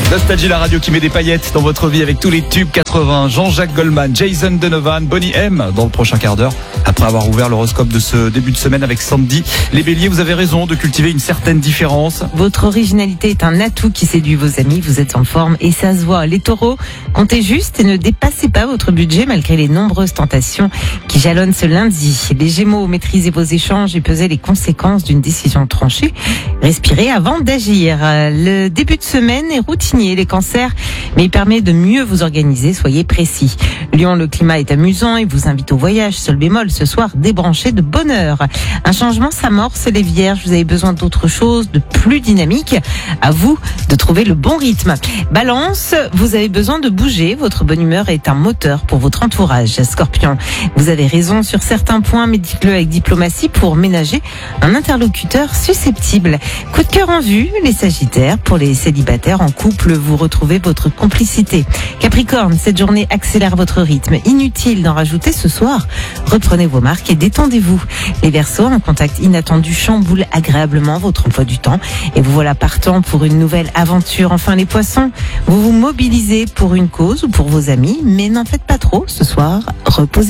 Nostalgie, la radio qui met des paillettes dans votre vie avec tous les tubes 80. Jean-Jacques Goldman, Jason Donovan, Bonnie M dans le prochain quart d'heure. Après avoir ouvert l'horoscope de ce début de semaine avec Sandy. Les béliers, vous avez raison de cultiver une certaine différence. Votre originalité est un atout qui séduit vos amis. Vous êtes en forme et ça se voit. Les taureaux, comptez juste et ne dépassez pas votre budget malgré les nombreuses tentations qui jalonnent ce lundi. Les gémeaux, maîtrisez vos échanges et pesez les conséquences d'une décision tranchée. Respirez avant d'agir. Le début de semaine est routinier. Les cancers, mais il permet de mieux vous organiser, soyez précis. Lion, le climat est amusant et vous invite au voyage. Seul bémol, ce soir, débranchez de bonne heure. Un changement s'amorce, les vierges, vous avez besoin d'autre chose, de plus dynamique. À vous de trouver le bon rythme. Balance, vous avez besoin de bouger, votre bonne humeur est un moteur pour votre entourage. Scorpion, vous avez raison sur certains points, mais dites-le avec diplomatie pour ménager un interlocuteur susceptible. Coup de cœur en vue, les sagittaires, pour les célibataires en couple, vous retrouvez votre complicité. Capricorne, cette journée accélère votre rythme. Inutile d'en rajouter ce soir. Reprenez vos marques et détendez-vous. Les Verseaux, un contact inattendu chamboule agréablement votre emploi du temps et vous voilà partant pour une nouvelle aventure. Enfin, les Poissons, vous vous mobilisez pour une cause ou pour vos amis, mais n'en faites pas trop ce soir. Reposez.